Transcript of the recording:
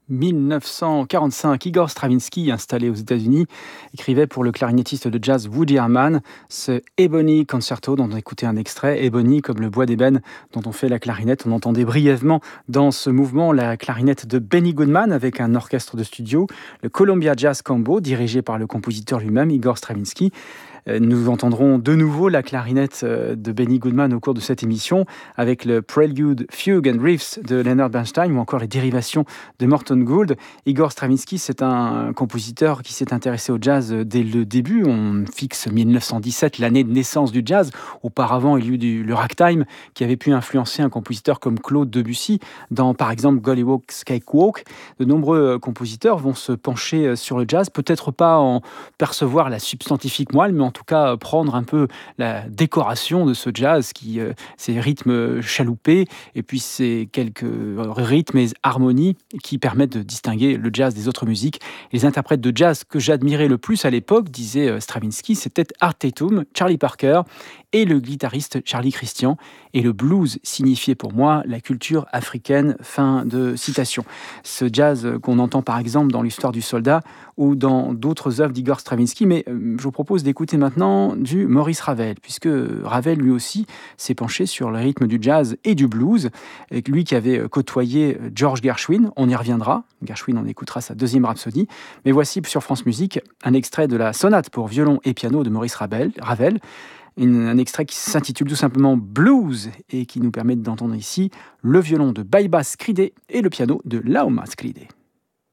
1945, Igor Stravinsky, installé aux États-Unis, écrivait pour le clarinettiste de jazz Woody Herman ce Ebony Concerto dont on écoutait un extrait. Ebony comme le bois d'ébène dont on fait la clarinette. On entendait brièvement dans ce mouvement la clarinette de Benny Goodman avec un orchestre de studio, le Columbia Jazz Combo dirigé par le compositeur lui-même, Igor Stravinsky. Nous entendrons de nouveau la clarinette de Benny Goodman au cours de cette émission avec le Prelude, Fugue and Riffs de Leonard Bernstein ou encore les dérivations de Morton Gould. Igor Stravinsky, c'est un compositeur qui s'est intéressé au jazz dès le début. On fixe 1917, l'année de naissance du jazz. Auparavant, il y a eu le ragtime qui avait pu influencer un compositeur comme Claude Debussy dans, par exemple, Golliwogg's Cakewalk. De nombreux compositeurs vont se pencher sur le jazz, peut-être pas en percevoir la substantifique moelle, mais en tout cas prendre un peu la décoration de ce jazz, ces rythmes chaloupés, et puis ces quelques rythmes et harmonies qui permettent de distinguer le jazz des autres musiques. Les interprètes de jazz que j'admirais le plus à l'époque, disait Stravinsky, c'était Art Tatum, Charlie Parker et le guitariste Charlie Christian. Et le blues signifiait pour moi la culture africaine. Fin de citation. Ce jazz qu'on entend par exemple dans l'histoire du soldat ou dans d'autres œuvres d'Igor Stravinsky, mais je vous propose d'écouter maintenant du Maurice Ravel, puisque Ravel lui aussi s'est penché sur le rythme du jazz et du blues, et lui qui avait côtoyé George Gershwin. On y reviendra, Gershwin, on écoutera sa deuxième rhapsodie, mais voici sur France Musique un extrait de la sonate pour violon et piano de Maurice Ravel, un extrait qui s'intitule tout simplement Blues et qui nous permet d'entendre ici le violon de Baiba Skridé et le piano de Laoma Skridé.